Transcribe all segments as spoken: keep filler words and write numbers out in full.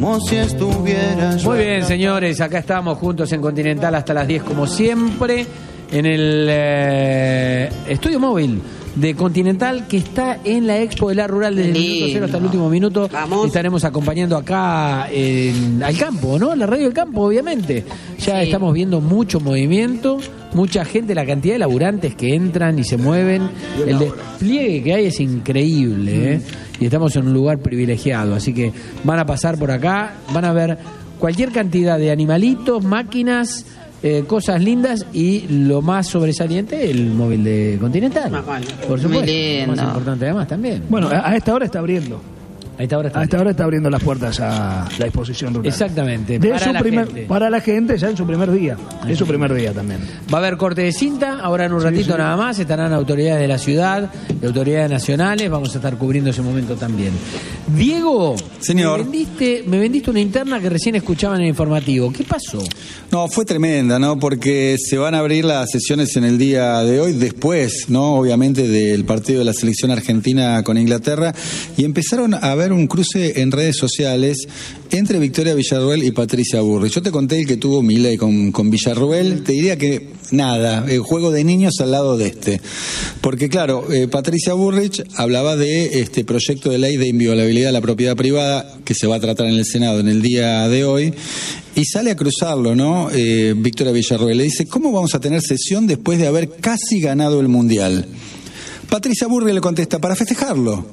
Como si estuvieras. Muy bien, señores, acá estamos juntos en Continental hasta las diez, como siempre, en el eh, estudio móvil de Continental, que está en la Expo de la Rural desde el minuto cero hasta el último minuto. Vamos. Estaremos acompañando acá en, al campo, ¿no? La radio del campo, obviamente. Ya Sí. estamos viendo mucho movimiento, mucha gente, la cantidad de laburantes que entran y se mueven. El despliegue que hay es increíble, ¿eh? Y estamos en un lugar privilegiado, así que van a pasar por acá, van a ver cualquier cantidad de animalitos, máquinas, eh, cosas lindas, y lo más sobresaliente, el móvil de Continental. Más vale. Por supuesto. Muy lindo. Más importante además también. Bueno, a esta hora está abriendo. A esta hora está. A esta hora está abriendo las puertas a la exposición rural. Exactamente. De para su la primer, gente. para la gente ya en su primer día. Es su primer día también. Va a haber corte de cinta, ahora en un ratito sí. nada más, estarán autoridades de la ciudad, y autoridades nacionales, vamos a estar cubriendo ese momento también. Diego, Señor. Me, vendiste, me vendiste una interna que recién escuchaba en el informativo. ¿Qué pasó? No, fue tremenda, ¿no? Porque se van a abrir las sesiones en el día de hoy, después, ¿no? Obviamente del partido de la selección argentina con Inglaterra, y empezaron a haber un cruce en redes sociales entre Victoria Villarruel y Patricia Bullrich. Yo te conté el que tuvo Milei con, con Villarruel, te diría que nada, el juego de niños al lado de este. Porque claro, eh, Patricia Bullrich hablaba de este proyecto de ley de inviolabilidad de la propiedad privada que se va a tratar en el Senado en el día de hoy, y sale a cruzarlo, ¿no? Eh, Victoria Villarruel le dice, ¿cómo vamos a tener sesión después de haber casi ganado el Mundial? Patricia Bullrich le contesta, para festejarlo.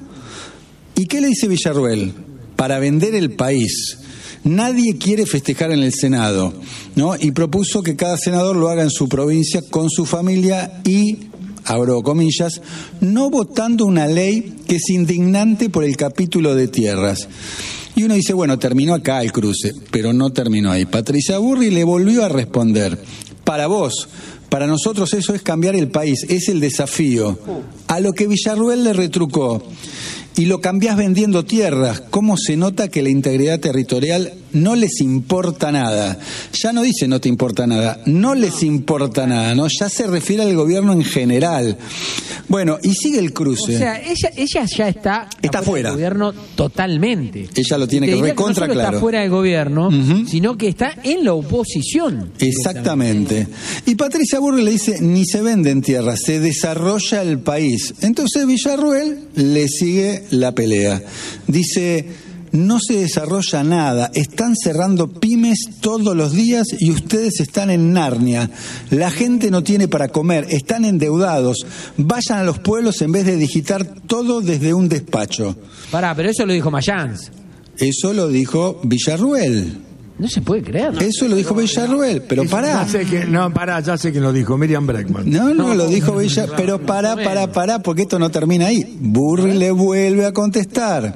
¿Y qué le dice Villarruel? Para vender el país. Nadie quiere festejar en el Senado, ¿no? Y propuso que cada senador lo haga en su provincia, con su familia y, abro comillas, no votando una ley que es indignante por el capítulo de tierras. Y uno dice, bueno, terminó acá el cruce, pero no terminó ahí. Patricia Bullrich le volvió a responder, para vos, para nosotros eso es cambiar el país, es el desafío. A lo que Villarruel le retrucó, y lo cambiás vendiendo tierras. ¿Cómo se nota que la integridad territorial no les importa nada? Ya no dice no te importa nada, no les importa nada, ¿no? Ya se refiere al gobierno en general. Bueno, y sigue el cruce. O sea, ella, ella ya está, Está fuera. del gobierno totalmente. Ella lo tiene Te que diría recontra no solo claro. está fuera del gobierno, Ujú. sino que está en la oposición. Exactamente. Y Patricia Bullrich le dice, ni se venden tierras, se desarrolla el país. Entonces Villarruel le sigue la pelea. Dice, no se desarrolla nada, están cerrando pymes todos los días y ustedes están en Narnia. La gente no tiene para comer, están endeudados. Vayan a los pueblos en vez de digitar todo desde un despacho. Pará, pero eso lo dijo Mayans. Eso lo dijo Villarruel. No se puede creer. ¿no? Eso lo dijo Villarruel, pero Eso pará. Ya sé que, no, pará, ya sé que lo dijo Miriam Breckman. No, no, lo dijo Villarruel, pero pará, pará, pará, porque esto no termina ahí. Bullrich le vuelve a contestar.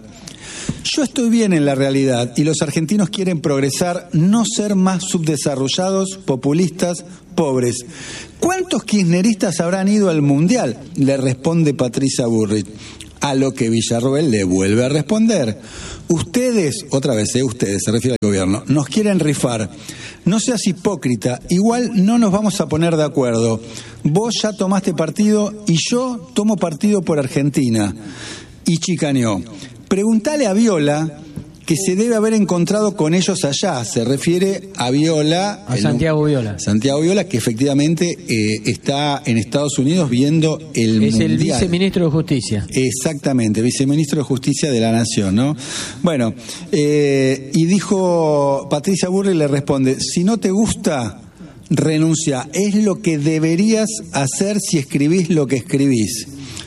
Yo estoy bien en la realidad y los argentinos quieren progresar, no ser más subdesarrollados, populistas, pobres. ¿Cuántos kirchneristas habrán ido al Mundial? Le responde Patricia Bullrich. A lo que Villarruel le vuelve a responder. Ustedes, otra vez, eh, ustedes, se refiere al gobierno, nos quieren rifar. No seas hipócrita, igual no nos vamos a poner de acuerdo. Vos ya tomaste partido y yo tomo partido por Argentina. Y chicaneó. Preguntale a Viola, que se debe haber encontrado con ellos allá. Se refiere a Viola. A el- Santiago Viola. Santiago Viola, que efectivamente eh, está en Estados Unidos viendo el Es Mundial. el viceministro de Justicia. Exactamente, viceministro de Justicia de la Nación, ¿no? Bueno, eh, y dijo Patricia Bullrich, le responde, si no te gusta, renuncia, es lo que deberías hacer si escribís lo que escribís.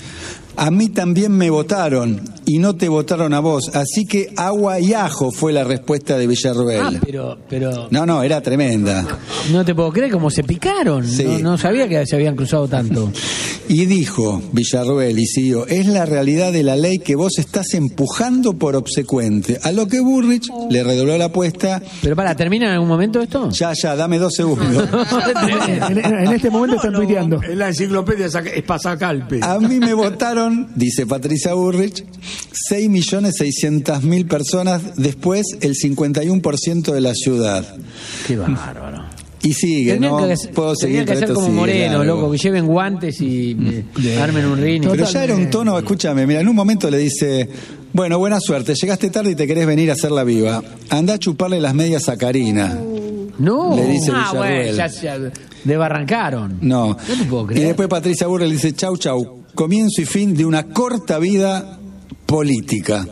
A mí también me votaron y no te votaron a vos, así que agua y ajo fue la respuesta de Villarruel. Ah, pero, pero No, no, era tremenda. no te puedo creer cómo se picaron. Sí. No, no sabía que se habían cruzado tanto. Y dijo Villarruel, y siguió, es la realidad de la ley que vos estás empujando por obsecuente. A lo que Bullrich le redobló la apuesta. Pero para, ¿termina en algún momento esto? Ya, ya, dame dos segundos. En, en este momento están tuiteando. En la enciclopedia es Pasacalpe. A mí me votaron, dice Patricia Bullrich, seis millones seiscientas mil personas, después el cincuenta y uno por ciento de la ciudad. Qué bárbaro. Y sigue, Tendrían ¿no? que, hacer- Puedo tendrían seguir, que pero hacer esto como sigue Moreno, largo. loco, que lleven guantes y eh, armen un ring. Pero ya era un tono, escúchame, mira, en un momento le dice, Bueno, buena suerte. Llegaste tarde y te querés venir a hacerla viva. Andá a chuparle las medias a Karina. No. Le dice ah, Villarruel. bueno, ya se desbarrancaron. No. No te puedo creer. Y después Patricia Burrell le dice, chau, chau. Comienzo y fin de una corta vida política.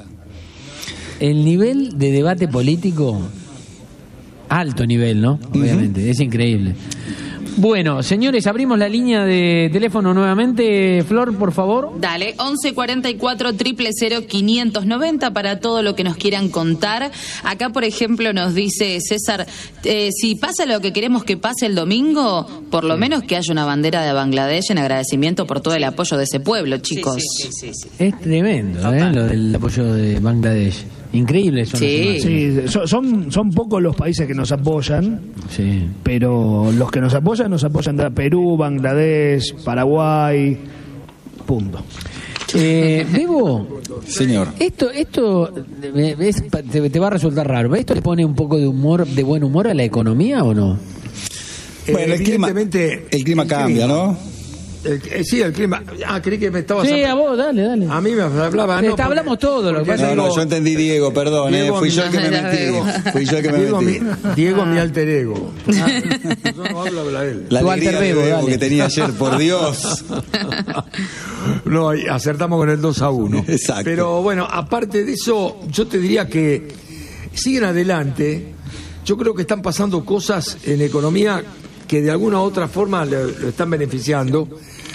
El nivel de debate político, alto nivel, ¿no? Obviamente, uh-huh. Es increíble. Bueno, señores, abrimos la línea de teléfono nuevamente. Flor, por favor. Dale, once cuarenta y cuatro, cero cero cero, quinientos noventa para todo lo que nos quieran contar. Acá, por ejemplo, nos dice César, eh, si pasa lo que queremos que pase el domingo, por lo menos que haya una bandera de Bangladesh en agradecimiento por todo el apoyo de ese pueblo, chicos. Sí, sí, sí, sí, sí. Es tremendo, ¿eh? Lo del apoyo de Bangladesh. Increíble son Sí. Sí, son, son, son pocos los países que nos apoyan, sí. pero los que nos apoyan, nos apoyan de Perú, Bangladesh, Paraguay, punto. Eh, Bebo, señor. Esto, esto es, te, te va a resultar raro. ¿Esto le pone un poco de humor, de buen humor a la economía o no? Bueno, el clima, Evidentemente, el clima el cambia, clima. ¿no? El, eh, sí, el clima. Ah, creí que me estabas... Sí, a vos, dale, dale. A mí me hablaba... Te- no, te hablamos todo, lo que porque pasa No, no, Diego- yo entendí Diego, perdón, eh, Diego, fui yo el que me Diego. metí. Fui yo el que me Diego, metí. mi, Diego, mi alter ego. Ah, yo no hablo, habla él. La Tu alegría alter de Bebo, Bebo dale. que tenía ayer, por Dios. No, y acertamos con el dos a uno. Exacto. Pero bueno, aparte de eso, yo te diría que siguen adelante. Yo creo que están pasando cosas en economía que de alguna u otra forma le, lo están beneficiando.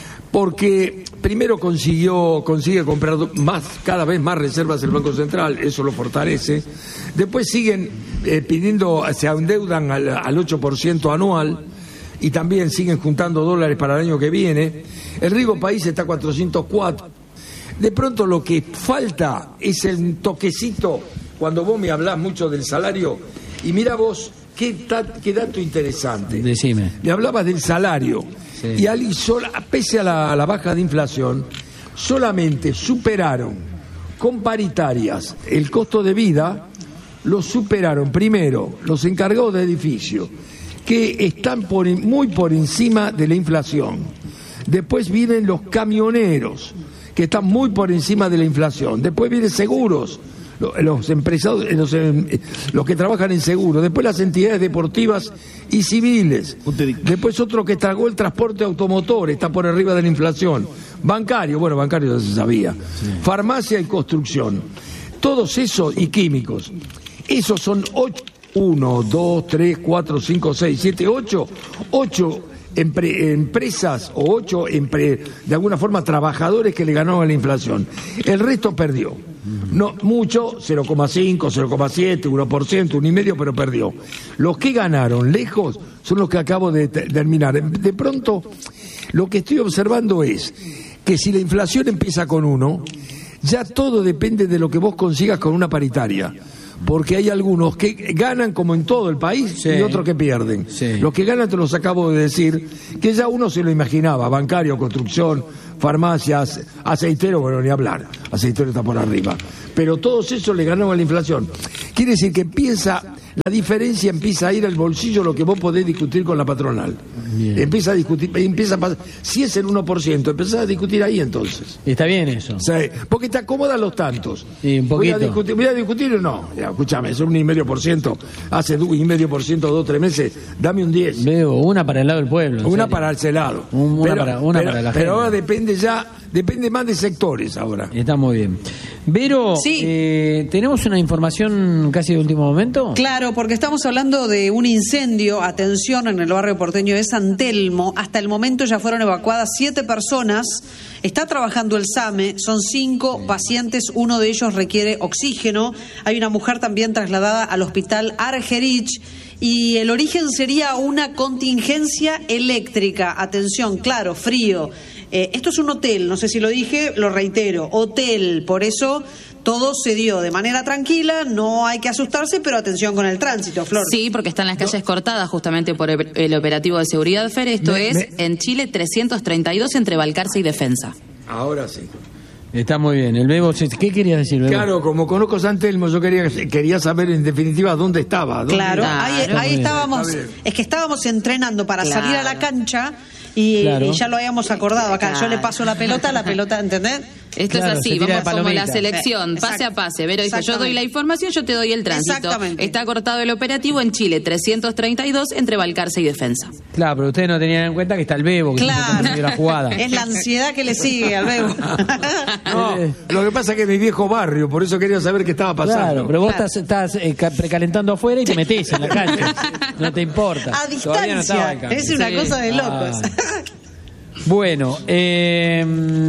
Porque primero consiguió consigue comprar más cada vez más reservas el Banco Central, eso lo fortalece. Después siguen eh, pidiendo, se endeudan al, al ocho por ciento anual y también siguen juntando dólares para el año que viene. El riesgo país está a cuatrocientos cuatro. De pronto lo que falta es el toquecito cuando vos me hablás mucho del salario y mira vos qué, ta- qué dato interesante. Decime. Me hablabas del salario. Sí. Y al, sola, pese a la, a la baja de inflación, solamente superaron con paritarias el costo de vida, lo superaron primero los encargados de edificio, que están por, muy por encima de la inflación. Después vienen los camioneros, que están muy por encima de la inflación. Después vienen seguros, los empresarios, los, los que trabajan en seguro, después las entidades deportivas y civiles, después otro que tragó el transporte automotor, está por arriba de la inflación, bancario, bueno, bancario ya se sabía, sí. Farmacia y construcción, todos esos, y químicos, esos son ocho, uno, dos, tres, cuatro, cinco, seis, siete, ocho, ocho empre, empresas o ocho empre, de alguna forma trabajadores que le ganaron la inflación, el resto perdió. No mucho, cero coma cinco, cero coma siete, uno por ciento, uno y medio, pero perdió. Los que ganaron lejos son los que acabo de terminar. De pronto, lo que estoy observando es que si la inflación empieza con uno, ya todo depende de lo que vos consigas con una paritaria. Porque hay algunos que ganan como en todo el país, sí, y otros que pierden. Sí. Los que ganan te los acabo de decir, que ya uno se lo imaginaba, bancario, construcción, farmacias, aceitero, bueno, ni hablar, aceitero está por arriba. Pero todos esos le ganaron a la inflación. Quiere decir que empieza, la diferencia empieza a ir al bolsillo lo que vos podés discutir con la patronal. Bien. Empieza a discutir, empieza a pasar, si es el uno por ciento, empezás a discutir ahí entonces. Está bien eso. Sí, porque te acomodan los tantos. Sí, un poquito. ¿Voy a discutir, voy a discutir o no? Ya, escúchame, es un y medio por ciento, hace un y medio por ciento, dos, tres meses, dame un diez. Veo una para el lado del pueblo. Una serio. para ese lado. Un, una pero, para, una pero, para la pero gente. ahora depende ya, depende más de sectores ahora. Está muy bien. Vero, Sí. eh, ¿tenemos una información casi de último momento? Claro, porque estamos hablando de un incendio, atención, en el barrio porteño de San Telmo. Hasta el momento ya fueron evacuadas siete personas. Está trabajando el SAME, son cinco pacientes, uno de ellos requiere oxígeno. Hay una mujer también trasladada al hospital Argerich. Y el origen sería una contingencia eléctrica. Atención, claro, frío. Eh, esto es un hotel, no sé si lo dije, lo reitero, hotel, por eso todo se dio de manera tranquila, no hay que asustarse, pero atención con el tránsito, Flor. Sí, porque están las calles cortadas justamente por el, el operativo de seguridad, Fer, esto Me- es me- en Chile trescientos treinta y dos entre Balcarce y Defensa. Ahora sí. Está muy bien. El Bebo, ¿qué querías decir, Bebo? Claro, como conozco San Telmo, yo quería, quería saber en definitiva dónde estaba. Dónde Claro, estaba. ahí, Claro. ahí estábamos, Está bien. es que estábamos entrenando para Claro. salir a la cancha y, Claro. y ya lo habíamos acordado acá. Yo Claro. le paso la pelota, la pelota, ¿entendés? Esto Claro, es se así, tira de vamos como la palomita. selección, Eh, pase a exacto. pase. Vero dice, yo doy Exactamente. la información, yo te doy el tránsito. Exactamente. Está cortado el operativo en Chile, trescientos treinta y dos entre Balcarce y Defensa. Claro, pero ustedes no tenían en cuenta que está el Bebo, que Claro. se perdió la jugada. Es la ansiedad que le sigue al Bebo. No, lo que pasa es que es mi viejo barrio, por eso quería saber qué estaba pasando. Claro, pero vos Claro. estás, estás eh, ca- precalentando afuera y te metés en la cancha. No te importa. A Todavía no estaba distancia. el cambio. Es una Sí. cosa de locos. Ah. Bueno, eh,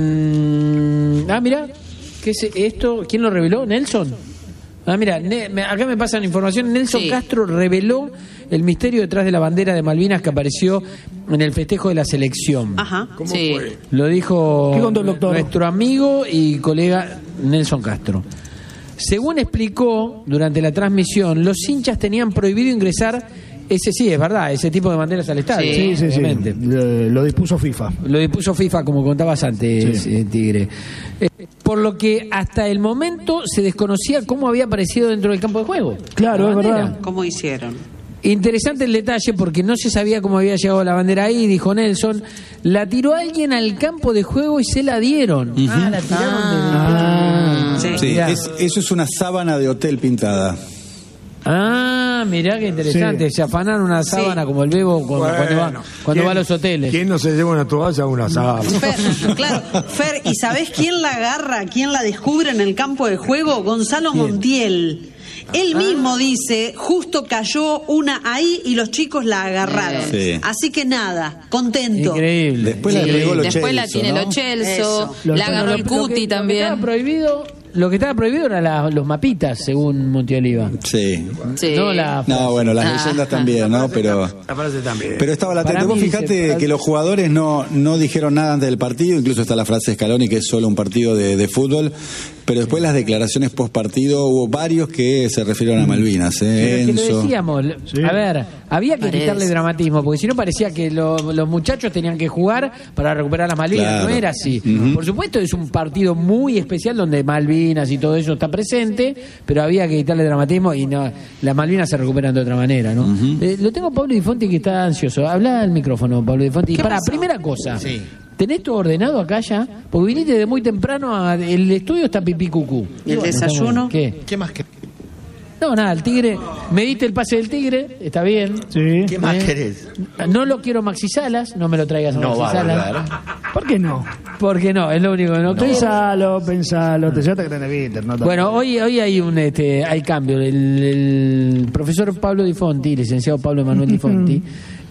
mm, ah, mira, ¿qué es esto? ¿Quién lo reveló? ¿Nelson? Ah, mira, ne- me- acá me pasan información. Nelson Sí. Castro reveló el misterio detrás de la bandera de Malvinas que apareció en el festejo de la selección. Ajá. ¿Cómo Sí. fue? Lo dijo ¿Qué contó el doctor? nuestro amigo y colega Nelson Castro. Según explicó durante la transmisión, los hinchas tenían prohibido ingresar, ese sí, es verdad, ese tipo de banderas al estadio. Sí. Sí, sí, sí. obviamente. Lo, lo dispuso FIFA. Lo dispuso FIFA, como contabas antes, eh, Tigre. Eh, por lo que hasta el momento se desconocía cómo había aparecido dentro del campo de juego. Claro, La es bandera. verdad. ¿Cómo hicieron? Interesante el detalle porque no se sabía cómo había llegado la bandera ahí, dijo Nelson. La tiró alguien al campo de juego y se la dieron. Ah, la tiraron Ah. de... Sí. Sí, Mirá. es- eso es una sábana de hotel pintada. Ah, mirá qué interesante. Sí. Se afanaron una sábana como el Bebo cuando, cuando va, Bueno, cuando ¿quién- va a los hoteles. ¿Quién no se lleva una toalla a una sábana? Fer, claro, Fer, ¿y sabés quién la agarra, quién la descubre en el campo de juego? Gonzalo Montiel. Él mismo dice, justo cayó una ahí y los chicos la agarraron. Sí. Así que nada, contento. Increíble. Después la Sí. agregó Lo Después la Celso, tiene ¿no? Lo Celso, Eso. la agarró el Lo que- Cuti Lo que estaba también. prohibido, lo que estaba prohibido eran la- los mapitas, según Montioliva. Sí. Sí. No la No, bueno, las Ah. leyendas también, ¿no? Pero... La frase también. Pero estaba latente. Para Vos mí, fijate se- que los jugadores no, no dijeron nada antes del partido, incluso está la frase de Scaloni que es solo un partido de, de fútbol, pero después las declaraciones post partido hubo varios que se refirieron a Malvinas, ¿eh? Pero es que lo Enzo. decíamos, Sí. a ver, había que Parece. quitarle dramatismo, porque si no parecía que lo- los muchachos tenían que jugar para recuperar las Malvinas, Claro. no era así. Ujú. Por supuesto es un partido muy especial donde Malvinas y todo eso está presente, pero había que quitarle dramatismo y no, las Malvinas se recuperan de otra manera, ¿no? Eh, lo tengo a Pablo Di Fonti que está ansioso. Habla al micrófono, Pablo Di Fonti. Y ¿Qué para, pasó? primera cosa, ¿tenés todo ordenado acá ya? Porque viniste de muy temprano, a- el estudio está pipí cucú. ¿Y el desayuno? ¿Qué? ¿Qué más, que, No, nada, el Tigre, me diste el pase del Tigre, está bien. Sí. qué más Eh. querés? No lo quiero Maxi Salas, no me lo traigas a No Maxi va a Salas. volver. ¿Por qué no? Porque no, es lo único que no quiero. Pensalo, pensalo. Te llevaste que tenés Víctor, ¿no? Bueno, hoy hoy hay un este hay cambio. El, el profesor Pablo Di Fonti, licenciado Pablo Emanuel Di Fonti,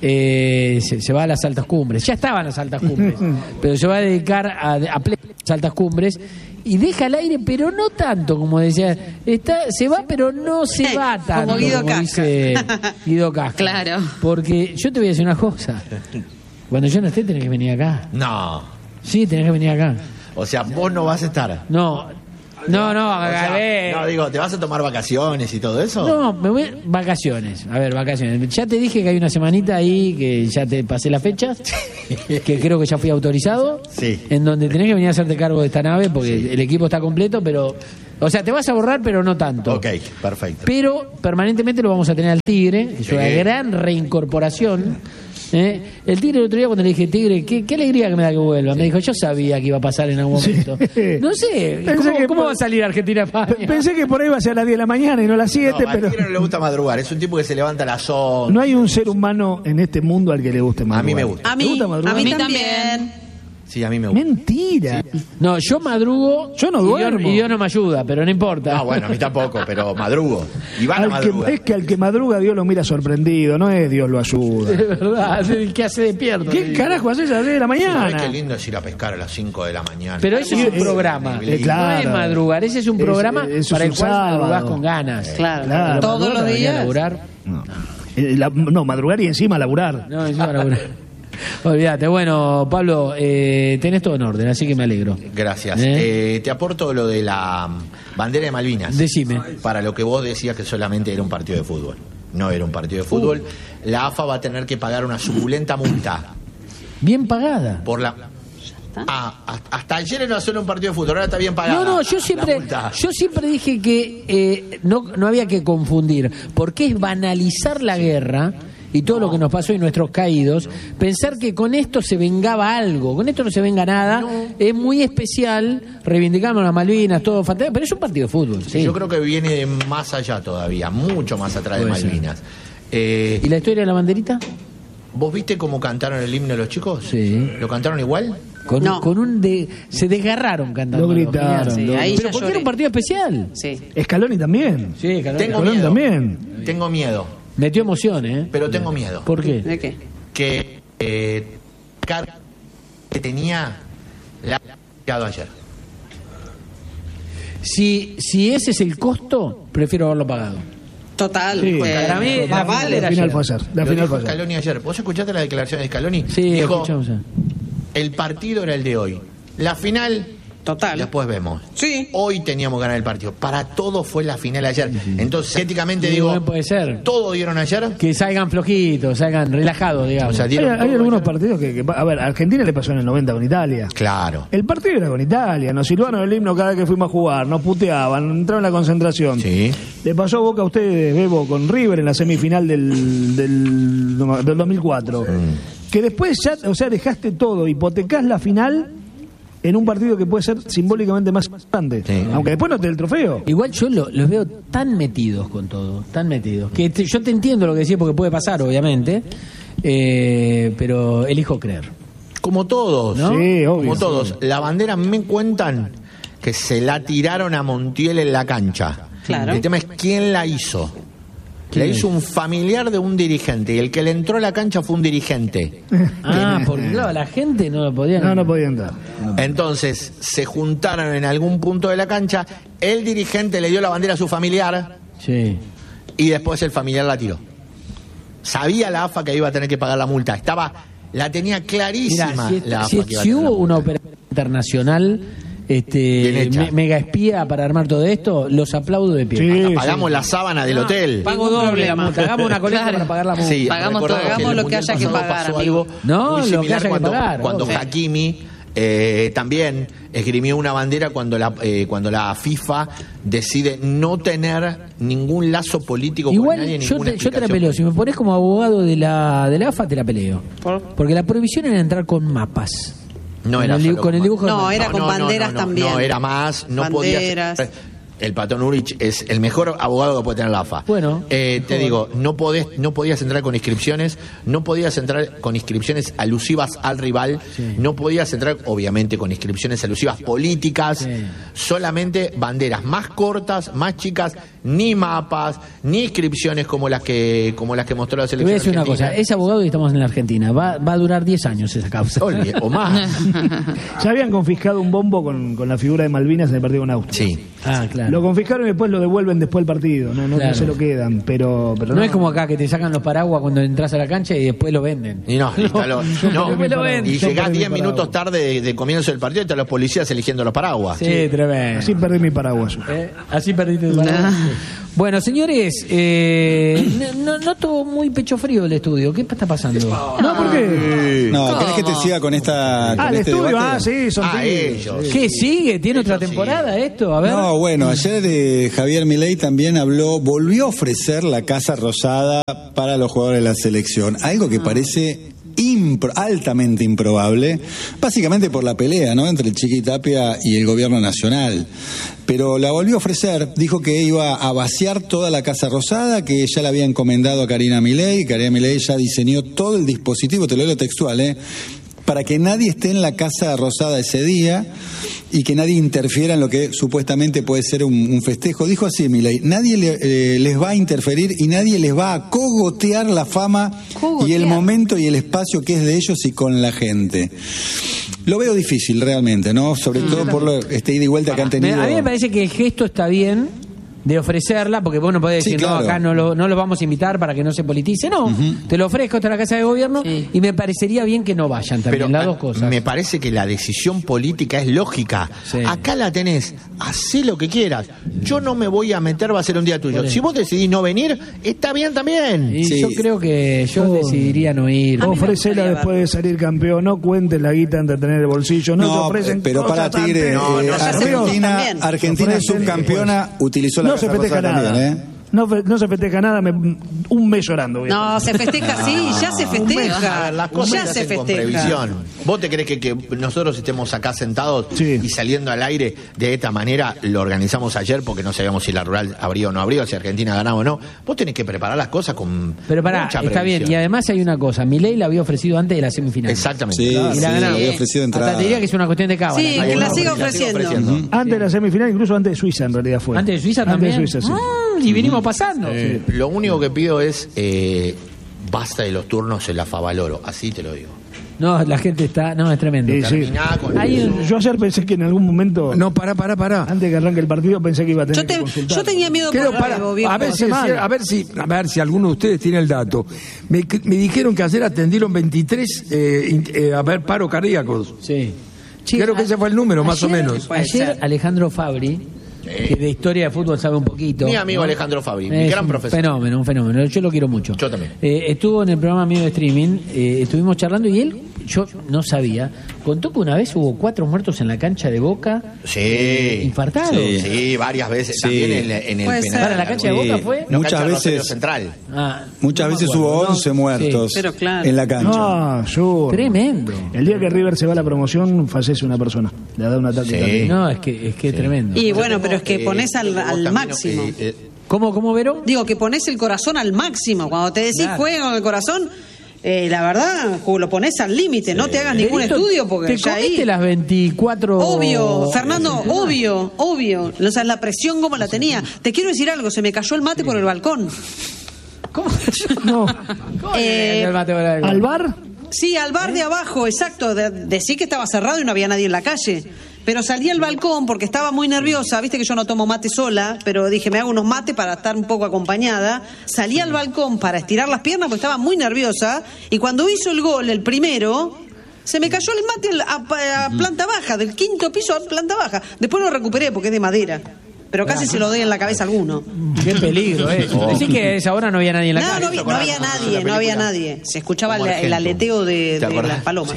eh, se, se va a las altas cumbres. Ya estaba en las altas cumbres, pero se va a dedicar a, a ple- las altas cumbres y deja el aire, pero no tanto, como decía. Está, se va, pero no se va Como tanto, Guido como Casca. dice Guido Casca. Claro. Porque yo te voy a decir una cosa. Cuando yo no esté, tenés que venir acá. No. Sí, tenés que venir acá. O sea, vos no vas a estar. No, no, no, O a sea, ver. no, digo, ¿te vas a tomar vacaciones y todo eso? No, me voy vacaciones. A ver, vacaciones. Ya te dije que hay una semanita ahí que ya te pasé las fechas, que creo que ya fui autorizado. Sí. En donde tenés que venir a hacerte cargo de esta nave porque el equipo está completo, pero o sea, te vas a borrar, pero no tanto. Ok, perfecto. Pero permanentemente lo vamos a tener al Tigre, es una Sí. gran reincorporación. ¿eh? El Tigre el otro día cuando le dije, Tigre, qué, qué alegría que me da que vuelva. Me dijo, yo sabía que iba a pasar en algún momento. No sé, Pensé ¿cómo, que cómo por- va a salir Argentina a España? Pensé que por ahí iba a ser a las diez de la mañana y no a las siete, No, al pero Tigre no le gusta madrugar, es un tipo que se levanta a las once. no hay un ser humano en este mundo al que le guste madrugar. A mí me gusta. A ¿Te mí, gusta a madrugar? mí A mí también. Sí, a mí me gusta. Mentira. No, yo madrugo. Yo no y Dios- duermo. Y Dios no me ayuda, pero no importa. No, bueno, a mí tampoco, pero madrugo. Iván Al madruga. que, es que al que madruga Dios lo mira sorprendido, no es Dios lo ayuda. Es verdad, ¿qué hace despierto? ¿Qué carajo haces a las diez de la ¿Sabés mañana? qué lindo es ir a pescar a las cinco de la mañana? Pero eso es un Eh, programa. eh, claro. No es madrugar, ese es un Es- programa eso para es el un cual sábado. madrugás con ganas. Claro, Claro. todos Madrugar los para venir a días. laburar. No. Eh, la- no, madrugar y encima laburar. No, encima laburar. Olvídate, bueno, Pablo, eh, tenés todo en orden, así que me alegro. Gracias. ¿Eh? Eh, te aporto lo de la mm, bandera de Malvinas. Decime. Para lo que vos decías que solamente era un partido de fútbol. No era un partido de fútbol. La A F A va a tener que pagar una suculenta multa Bien pagada. por la... Ah, hasta- hasta ayer era solo un partido de fútbol, ahora está bien pagada. No, no, yo la siempre, multa. yo siempre dije que eh, no, no había que confundir, porque es banalizar la guerra y todo lo que nos pasó y nuestros caídos, pensar que con esto se vengaba algo, con esto no se venga nada, no. Es muy especial, reivindicamos las Malvinas, todo fantástico, pero es un partido de fútbol. Sí. Yo creo que viene más allá todavía, mucho más atrás de Malvinas. Eh, ¿Y la historia de la banderita? ¿Vos viste cómo cantaron el himno los chicos? Sí. ¿Lo cantaron igual? Con, no. con un de, se desgarraron cantando. Lo gritaron. Sí, lo... ahí Pero ya porque lloré. era un partido especial. Sí. Scaloni también. Sí, Scaloni. Tengo Scaloni miedo. también. Tengo miedo. Metió emoción, ¿eh? Pero tengo miedo. ¿Por qué? ¿De qué? Que eh, carga que tenía la ha llegado ayer. Si, si ese es el costo, prefiero haberlo pagado. Total. Sí, pues, para mí, más la vale. La final fue ayer. La Lo final dijo fue ayer. Scaloni ayer. ¿Vos escuchaste la declaración de Scaloni? Sí, Dijo, escuchamos. el partido era el de hoy. La final, Total. después vemos. Sí. Hoy teníamos que ganar el partido. Para todo fue la final ayer. Entonces, éticamente Sí, digo, bueno, puede ser. todo dieron ayer. Que salgan flojitos, salgan relajados, digamos. O sea, Hay, dieron hay todo algunos ayer. partidos que, que... A ver, a Argentina le pasó en el noventa con Italia. Claro. El partido era con Italia, nos silbaron el himno cada vez que fuimos a jugar, nos puteaban, entraron en la concentración. Sí. Le pasó a Boca a ustedes, Bebo, con River en la semifinal del, del, del dos mil cuatro. Mm. Que después ya, o sea, dejaste todo, hipotecás la final en un partido que puede ser simbólicamente más grande. Sí. Aunque después no te dé el trofeo. Igual yo lo- los veo tan metidos con todo, tan metidos. Que te- yo te entiendo lo que decís porque puede pasar, obviamente, eh, pero elijo creer. Como todos. ¿No? Sí, obvio. Como todos. La bandera me cuentan que se la tiraron a Montiel en la cancha. Claro. El tema es quién la hizo. La ¿Quién? hizo un familiar de un dirigente y el que le entró a la cancha fue un dirigente. Ah, porque claro, la gente no lo podía. No, no podía entrar. Entonces se juntaron en algún punto de la cancha, el dirigente le dio la bandera a su familiar Sí. y después el familiar la tiró. Sabía la A F A que iba a tener que pagar la multa, estaba, la tenía clarísima. Mira, si, la si- AFA que iba a si tener la hubo multa. una operación internacional Bien este, hecha. me- mega espía para armar todo esto, los aplaudo de pie. Sí. Hasta pagamos la sábana del hotel. Pago Ningún doble la problema. multa, hagamos una colecta Claro. para pagar la multa. Sí, Pagamos recordá todo. que Hagamos el lo que mundial haya que pasado pagar, pasó amigo. algo No, muy lo que similar haya que cuando, pagar, cuando obvio. Hakimi eh, también esgrimió una bandera cuando la eh, cuando la FIFA decide no tener ningún lazo político con nadie, Igual yo ninguna te, yo te la explicación peleo, si me pones como abogado de la, de la A F A te la peleo. ¿Por? Porque la prohibición era entrar con mapas. No Con era el di- solo con el con dibujo de No, mapas. era con banderas no, también. No, era más, no Banderas. podía ser. El Patón Urich es el mejor abogado que puede tener la A F A. Bueno, Eh, te mejor. digo, no podés, no podías entrar con inscripciones, no podías entrar con inscripciones alusivas al rival, Sí. no podías entrar, obviamente, con inscripciones alusivas políticas, Sí. solamente banderas más cortas, más chicas, ni mapas, ni inscripciones como las que, como las que mostró la Te voy a selección decir una cosa, argentina. es abogado y estamos en la Argentina. Va, va a durar diez años esa causa. Olvide, o más. Ya habían confiscado un bombo con, con la figura de Malvinas en el partido con Austria. Sí. Ah, claro. Lo confiscaron y después lo devuelven después del partido. No, no, Claro. no se lo quedan. Pero, pero No es como acá que te sacan los paraguas cuando entras a la cancha y después lo venden. Y no, y, está lo- no, después lo venden. y Yo llegás perdí diez mi minutos paraguas. tarde de, de comienzo del partido y están los policías eligiendo los paraguas. Sí, tremendo. Así perdí mi paraguaso. Eh, Así perdiste el paraguas. Bueno, señores, eh, no, no noto muy pecho frío el estudio. ¿Qué está pasando? No, ¿por qué? No, ¿querés que te siga con esta con Ah, el este estudio, debate? ah, sí, son Ah, tímidos. ellos. Sí. ¿Qué sigue? ¿Tiene otra Eso sí. temporada esto? A ver. No, bueno, ayer de Javier Milei también habló, volvió a ofrecer la Casa Rosada para los jugadores de la selección, algo que parece impro- altamente improbable, básicamente por la pelea, ¿no?, entre el Chiqui Tapia y el gobierno nacional. Pero la volvió a ofrecer, dijo que iba a vaciar toda la Casa Rosada, que ya la había encomendado a Karina Milei, Karina Milei ya diseñó todo el dispositivo, te lo leo textual, ¿eh?, para que nadie esté en la Casa Rosada ese día y que nadie interfiera en lo que supuestamente puede ser un, un festejo. Dijo así Milei, nadie le- eh, les va a interferir y nadie les va a cogotear la fama Cogotear. y el momento y el espacio que es de ellos y con la gente. Lo veo difícil realmente, ¿no? Sobre todo por lo, este ida y vuelta que han Me- tenido. a mí me parece que el gesto está bien de ofrecerla, porque vos no podés Sí, decir, claro. no, acá no lo, no lo vamos a invitar para que no se politice. No, te lo ofrezco, está en la Casa de Gobierno Sí. y me parecería bien que no vayan también, Pero las a- dos cosas. me parece que la decisión política es lógica. Sí. Acá la tenés, hacé lo que quieras. Yo no me voy a meter, va a ser un día tuyo. Por eso. Si vos decidís no venir, está bien también. Y Sí. yo creo que yo Oh. decidiría no ir. A mí me Ofrecela gustaría después de salir campeón, no cuentes la guita antes de tener el bolsillo, no, te No, ofrecen pero para cosas Tigre, antes. eh, no, no, Argentina, también. Argentina Ofrecen subcampeona utilizó la No se Casa festeja Rosada nada. también, ¿eh? No, fe- no se festeja nada, me- un mes llorando. voy a No, se festeja, sí, ya se A festeja. ver, las cosas Ya se se hacen con festeja. previsión. ¿Vos te crees que, que nosotros estemos acá sentados Sí. y saliendo al aire de esta manera? Lo organizamos ayer porque no sabíamos si la rural abría o no abría, si Argentina ganaba o no. Vos tenés que preparar las cosas con Pero pará, mucha está bien. previsión. Y además hay una cosa. Milei la había ofrecido antes de la semifinal. Exactamente. Sí, Y la sí, ganamos. había ofrecido Hasta entrada. te diría que es una cuestión de cábala. Sí, Ahí que la va, siga la siga ofreciendo. ofreciendo. Antes de la semifinal, incluso antes de Suiza en realidad fue. Antes de Suiza Antes también. de Suiza, sí. Ah, y vinimos pasando. Eh, Lo único que pido es eh, basta de los turnos en la Favaloro, así te lo digo. No, la gente está. No, es tremendo. Sí, sí. Terminá con Hay eso. un- Yo ayer pensé que en algún momento, No, pará, pará, pará. antes de que arranque el partido, pensé que iba a tener Yo, te- que consultar. yo tenía miedo Quiero por para- algo, viejo. a ver si, hace mal. a ver si a ver si alguno de ustedes tiene el dato. Me, me dijeron que ayer atendieron veintitrés eh, in- eh, a ver paro cardíacos. Sí. Che, Creo que a- ese fue el número, más o ayer- menos. Puede Ayer ser. Alejandro Fabri, que de historia de fútbol sabe un poquito. Mi amigo ¿no? Alejandro Fabri, mi Es gran un profesor. Fenómeno, un fenómeno. Yo lo quiero mucho. Yo también. Eh, estuvo en el programa mío de streaming, eh, estuvimos charlando y él, yo no sabía, contó que una vez hubo cuatro muertos en la cancha de Boca. Sí. eh, infartados. Sí, sí, varias veces. Sí. También en, en el Puede penal. ser. Para la cancha de Sí. Boca fue. No, Muchas cancha de Rosario veces- Central. Ah, Muchas no me veces acuerdo, hubo ¿no? once muertos Pero claro. en la cancha. Ah, yo. Tremendo. El día que River se va a la promoción, fallece una persona. Le da un ataque Sí. cardíaco. No, es que es que tremendo. Y bueno, pero es que Eh, pones al, vos al también, máximo. eh, eh, ¿Cómo, cómo, Vero? Digo, que pones el corazón al máximo. Cuando te decís Claro. juega con el corazón, eh, la verdad, ju- lo pones al límite. No te hagas ningún Verito, estudio porque ¿te ya comiste ahí... las veinticuatro? Obvio, Fernando, obvio, obvio. O sea, la presión como la tenía. Te quiero decir algo, se me cayó el mate por el balcón. ¿Cómo? No. ¿Cómo Eh, el mate por el- ¿Al bar? Sí, al bar de abajo, exacto. De, decí que estaba cerrado y no había nadie en la calle. Pero salí al balcón porque estaba muy nerviosa. Viste que yo no tomo mate sola, pero dije, me hago unos mates para estar un poco acompañada. Salí al balcón para estirar las piernas porque estaba muy nerviosa. Y cuando hizo el gol, el primero, se me cayó el mate a, a planta baja, del quinto piso a planta baja. Después lo recuperé porque es de madera. Pero casi se lo doy en la cabeza a alguno. Qué peligro, ¿eh? Decís que a esa hora no había nadie en la No, calle. no, vi- no había nadie, no había nadie. Se escuchaba el, Como el Argento. aleteo de, ¿Te de acordás? las palomas.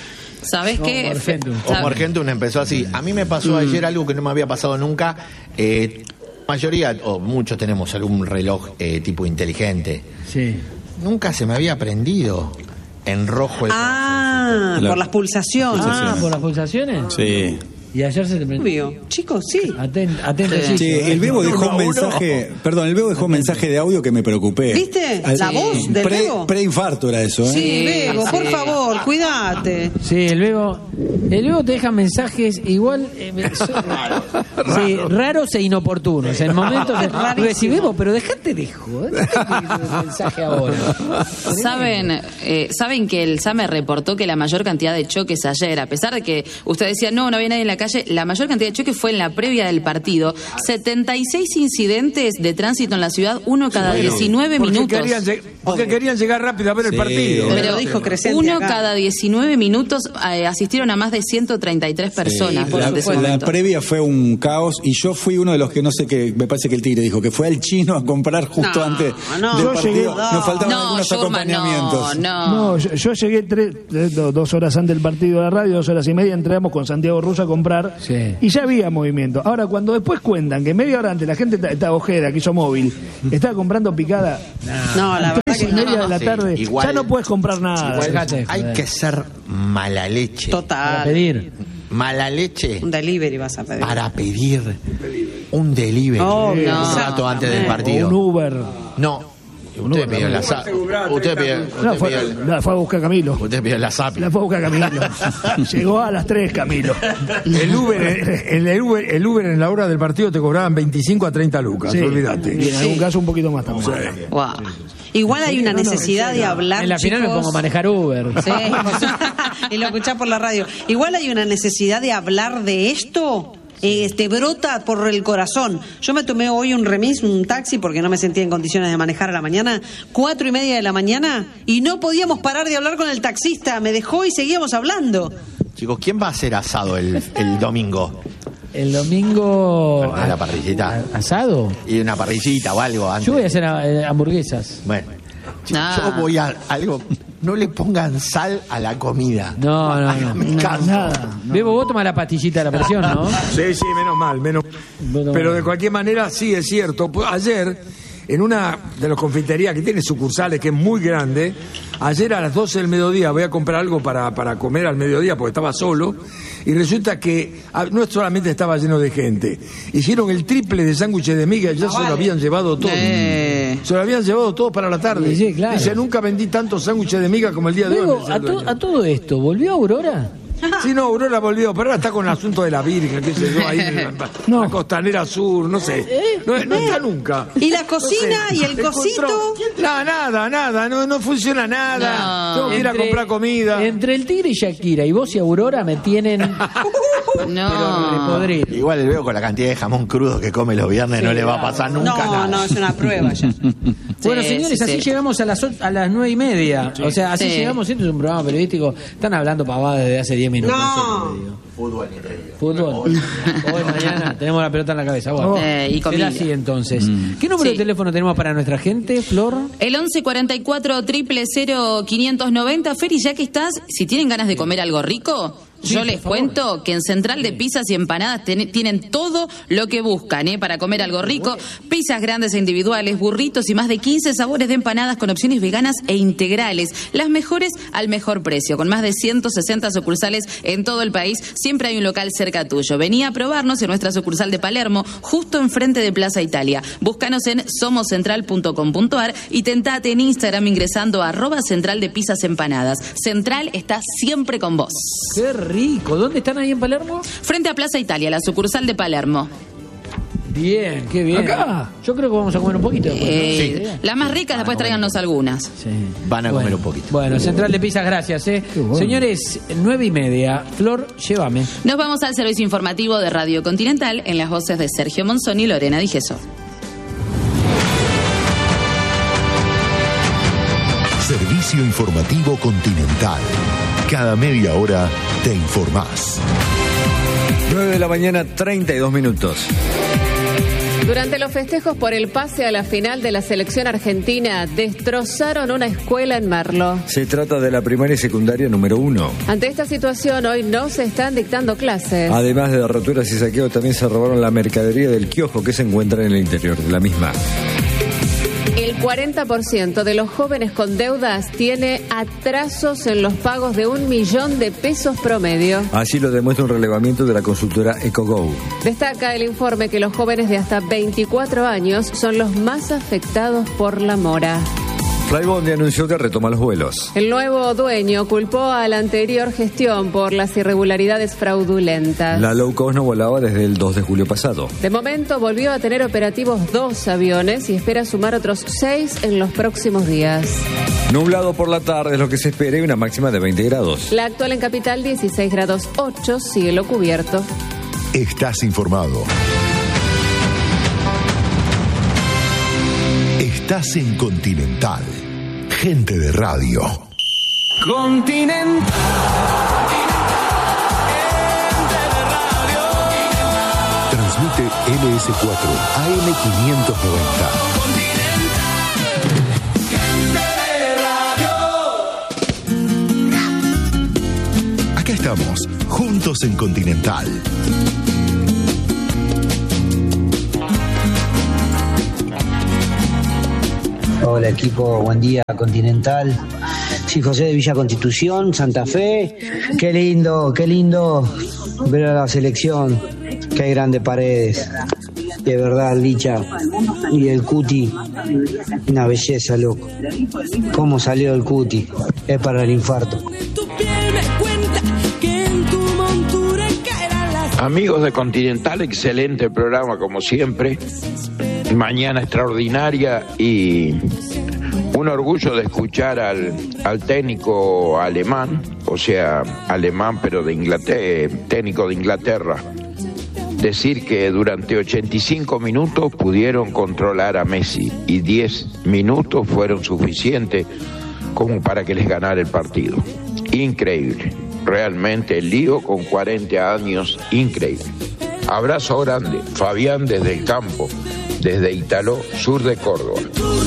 ¿Sabés No, qué? Argentum. O Sab- Argentum empezó así. A mí me pasó ayer algo que no me había pasado nunca. Eh, la mayoría, o muchos tenemos algún reloj eh, tipo inteligente. Sí. Nunca se me había prendido en rojo el... Ah, Claro. por las pulsaciones. Ah, ¿por las pulsaciones? Sí. Y ayer se te prendió. Obvio. Chicos, sí. Atento, atento. Sí. sí, Sí, ¿eh? el Bebo dejó Uno a un uno. mensaje, perdón, el Bebo dejó un mensaje de audio que me preocupé. ¿Viste? Al- La voz del pre- Bebo. Preinfarto era eso, ¿eh? Sí, Bebo, sí. por favor, cuídate. Sí, el Bebo. El Bebo te deja mensajes igual. eh, me- so- sí, raros e inoportunos. En momentos. De, Rarísimo. Voy a decir, Bebo, pero dejate de joder. Dejate de mensaje ahora. Saben, eh, saben que el SAME reportó que la mayor cantidad de choques ayer, a pesar de que usted decía no, no había nadie en la calle, la mayor cantidad de choques fue en la previa del partido. setenta y seis incidentes de tránsito en la ciudad, uno cada diecinueve Porque minutos. querían, lleg- porque querían llegar rápido a ver el Sí. partido. Me lo dijo Crescenti Uno acá. cada diecinueve minutos eh, asistieron a más de ciento treinta y tres personas. Sí, por la, ese la momento. previa fue un caos y yo fui uno de los que no sé qué, me parece que el Tigre dijo que fue al chino a comprar justo No, antes no. del Yo partido. llegué- Nos faltaban No, algunos Schurman, acompañamientos. no, no. No, yo, yo llegué tres, eh, do- dos horas antes del partido de la radio, dos horas y media, entramos con Santiago Russo a comprar Sí. y ya había movimiento. Ahora, cuando después cuentan que media hora antes la gente está, está ojera, que hizo móvil, estaba comprando picada, No, la verdad tres y que media no. de la Sí, tarde, igual- ya no puedes comprar nada. Igual- Dejate, Hay joder. que ser mala leche. Para Total. pedir. Mala leche Un delivery vas a pedir. para pedir un delivery Oh, un no. rato antes del O O partido. un Uber. No. Usted pidió la SAP. Usted pidió, No, usted fue, pidió, la fue a buscar Camilo. usted pidió la SAP. La fue a buscar Camilo. Llegó a las tres, Camilo. El Uber, el, el Uber, el Uber en la hora del partido te cobraban veinticinco a treinta lucas, Sí. olvídate. Y en algún caso un poquito más también. Wow. Igual hay una necesidad de hablar. En la final me chicos. pongo a manejar Uber. Sí. Y lo escuchás por la radio. Igual hay una necesidad de hablar de esto. Eh, te brota por el corazón. Yo me tomé hoy un remis, un taxi, porque no me sentía en condiciones de manejar a la mañana, cuatro y media de la mañana, y no podíamos parar de hablar con el taxista. Me dejó y seguíamos hablando. Chicos, ¿quién va a hacer asado el, el domingo? El domingo. A la parrillita. ¿Asado? Y una parrillita o algo antes. Yo voy a hacer eh, hamburguesas. Bueno, yo, Ah. yo voy a algo. No le pongan sal a la comida. No, no, no. Hágame caso. Nada. Bebo, vos tomás la pastillita de la presión, ¿no? Sí, sí, menos mal, menos. Bueno, Pero bueno. de cualquier manera, sí es cierto. Pues ayer en una de las confiterías que tiene sucursales, que es muy grande. Ayer a las doce del mediodía voy a comprar algo para, para comer al mediodía porque estaba solo, y resulta que no solamente estaba lleno de gente, hicieron el triple de sándwiches de miga y ya no se vale. lo habían llevado todo. Eh. Se lo habían llevado todo para la tarde. Sí, sí, claro. Dice, nunca vendí tantos sándwiches de miga como el día de Luego, hoy. me dice a, el to- dueño. a todo esto, ¿volvió Aurora? Sí, no, Aurora volvió, pero ahora está con el asunto de la Virgen, qué sé yo, ahí en la, No. la Costanera Sur, no sé. No, no está nunca. ¿Y la cocina No sé. y el Encontró- cosito? No, nada, nada, no, no funciona nada. No. Tengo que ir a comprar comida. Entre el Tigre y Shakira y vos y Aurora me tienen No. podrido. Igual veo con la cantidad de jamón crudo que come los viernes, no le va a pasar nunca No, nada. no, es una prueba ya. Bueno, Sí, señores, sí, así sí. llegamos a las o- a las nueve y media. O sea, así Sí. llegamos. Esto es un programa periodístico. Están hablando pavadas desde hace diez minutos. No. en serio, te digo. Fútbol. Hoy, mañana, tenemos la pelota en la cabeza. Bueno, Eh, y comida. será así entonces. ¿Qué número Sí. de teléfono tenemos para nuestra gente, Flor? El once cuarenta y cuatro, cero cero, quinientos noventa. Feri, ya que estás, si tienen ganas de comer algo rico, Sí, yo por les favor. cuento que en Central de Pizzas y Empanadas ten- tienen todo lo que buscan, ¿eh? Para comer algo rico. Pizzas grandes e individuales, burritos y más de quince sabores de empanadas con opciones veganas e integrales. Las mejores al mejor precio, con más de ciento sesenta sucursales en todo el país. Siempre hay un local cerca tuyo. Vení a probarnos en nuestra sucursal de Palermo, justo enfrente de Plaza Italia. Búscanos en somos central punto com punto ar y tentate en Instagram ingresando a arroba central de pizzas empanadas. Central está siempre con vos. Qué rico. ¿Dónde están ahí en Palermo? Frente a Plaza Italia, la sucursal de Palermo. Bien, qué bien. Acá. Yo creo que vamos a comer un poquito después, ¿no? Eh, Sí. Las más ricas, después tráiganos algunas. Sí. Van a comer Bueno, un poquito. Bueno, Central de Pizzas, gracias. ¿eh? bueno. Señores, nueve y media. Flor, llévame. Nos vamos al servicio informativo de Radio Continental en las voces de Sergio Monzón y Lorena Digeso. Servicio informativo Continental. Cada media hora te informás. nueve de la mañana, treinta y dos minutos. Durante los festejos por el pase a la final de la selección argentina, destrozaron una escuela en Merlo. Se trata de la primaria y secundaria número uno. Ante esta situación, hoy no se están dictando clases. Además de roturas y saqueo, también se robaron la mercadería del kiosco que se encuentra en el interior de la misma. El cuarenta por ciento de los jóvenes con deudas tiene atrasos en los pagos de un millón de pesos promedio. Así lo demuestra un relevamiento de la consultora EcoGo. Destaca el informe que los jóvenes de hasta veinticuatro años son los más afectados por la mora. Flybondi anunció que retoma los vuelos. El nuevo dueño culpó a la anterior gestión por las irregularidades fraudulentas. La low cost no volaba desde el dos de julio pasado. De momento volvió a tener operativos dos aviones y espera sumar otros seis en los próximos días. Nublado por la tarde es lo que se espera y una máxima de veinte grados. La actual en Capital dieciséis grados ocho, cielo cubierto. Estás informado. Estás en Continental. Gente de radio. Continental. Transmite L S cuatro A M quinientos noventa. Acá estamos, juntos en Continental. Hola equipo, buen día Continental. Sí, José de Villa Constitución, Santa Fe. Qué lindo, qué lindo ver a la selección. Qué grandes paredes. De verdad, Licha. Y el Cuti. Una belleza, loco. ¿Cómo salió el Cuti? Es para el infarto. Amigos de Continental, excelente programa como siempre. Mañana extraordinaria y un orgullo de escuchar al, al técnico alemán, o sea, alemán pero de Inglaterra, técnico de Inglaterra, decir que durante ochenta y cinco minutos pudieron controlar a Messi y diez minutos fueron suficientes como para que les ganara el partido. Increíble, realmente el lío con cuarenta años, increíble. Abrazo grande, Fabián desde el campo, desde Italó, sur de Córdoba.